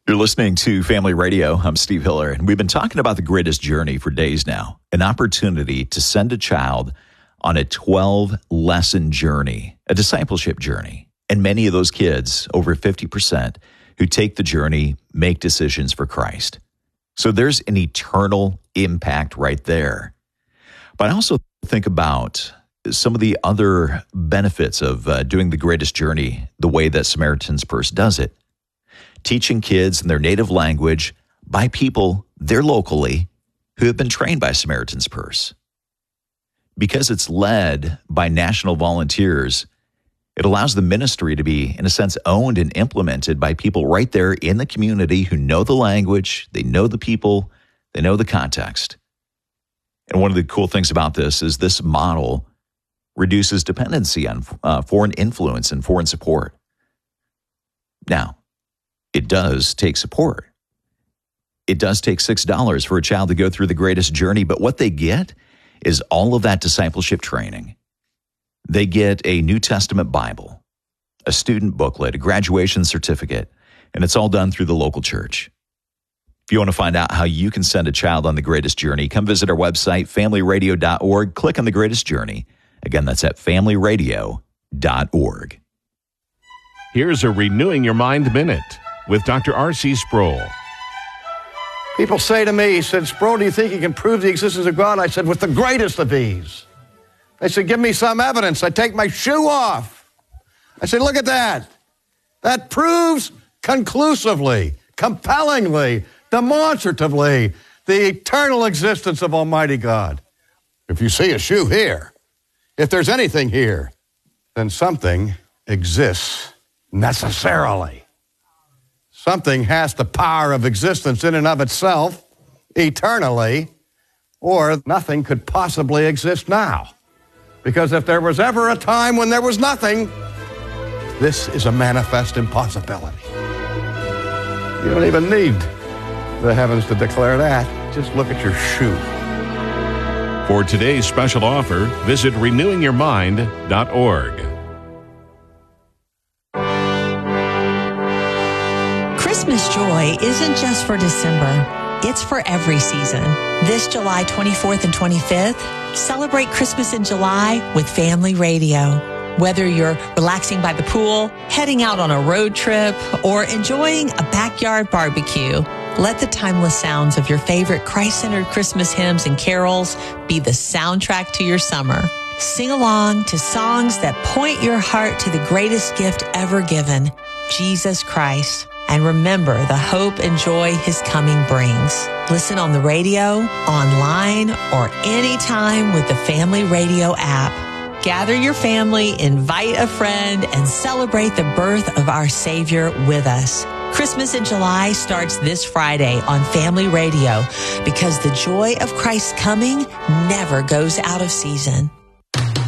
You're listening to Family Radio. I'm Steve Hiller, and we've been talking about the greatest journey for days now, an opportunity to send a child on a 12-lesson journey, a discipleship journey. And many of those kids, over 50%, who take the journey, make decisions for Christ. So there's an eternal impact right there. But I also think about some of the other benefits of doing the greatest journey the way that Samaritan's Purse does it. Teaching kids in their native language by people there locally who have been trained by Samaritan's Purse. Because it's led by national volunteers, it allows the ministry to be, in a sense, owned and implemented by people right there in the community who know the language, they know the people, they know the context. And one of the cool things about this is this model reduces dependency on foreign influence and foreign support. Now, it does take support. It does take $6 for a child to go through the greatest journey, but what they get is all of that discipleship training. They get a New Testament Bible, a student booklet, a graduation certificate, and it's all done through the local church. If you want to find out how you can send a child on the greatest journey, come visit our website, familyradio.org. Click on the greatest journey. Again, that's at familyradio.org. Here's a Renewing Your Mind Minute with Dr. R.C. Sproul. People say to me, he said, Sproul, do you think you can prove the existence of God? I said, with the greatest of ease. They said, give me some evidence. I take my shoe off. I said, look at that. That proves conclusively, compellingly, demonstratively the eternal existence of Almighty God. If you see a shoe here, if there's anything here, then something exists necessarily. Something has the power of existence in and of itself, eternally, or nothing could possibly exist now. Because if there was ever a time when there was nothing, this is a manifest impossibility. You don't even need the heavens to declare that. Just look at your shoe. For today's special offer, visit renewingyourmind.org. Christmas joy isn't just for December. It's for every season. This July 24th and 25th, celebrate Christmas in July with Family Radio. Whether you're relaxing by the pool, heading out on a road trip, or enjoying a backyard barbecue, let the timeless sounds of your favorite Christ-centered Christmas hymns and carols be the soundtrack to your summer. Sing along to songs that point your heart to the greatest gift ever given, Jesus Christ. And remember the hope and joy His coming brings. Listen on the radio, online, or anytime with the Family Radio app. Gather your family, invite a friend, and celebrate the birth of our Savior with us. Christmas in July starts this Friday on Family Radio because the joy of Christ's coming never goes out of season.